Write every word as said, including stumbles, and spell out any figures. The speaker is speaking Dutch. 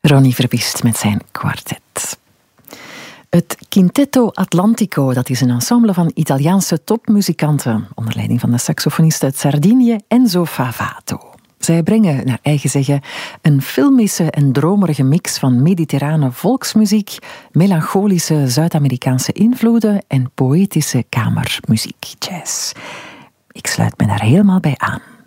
Ronnie Verbist met zijn kwartet. Het Quintetto Atlantico, dat is een ensemble van Italiaanse topmuzikanten onder leiding van de saxofonist uit Sardinië, Enzo Favato. Zij brengen, naar eigen zeggen, een filmische en dromerige mix van mediterrane volksmuziek, melancholische Zuid-Amerikaanse invloeden en poëtische kamermuziek, jazz. Ik sluit me daar helemaal bij aan.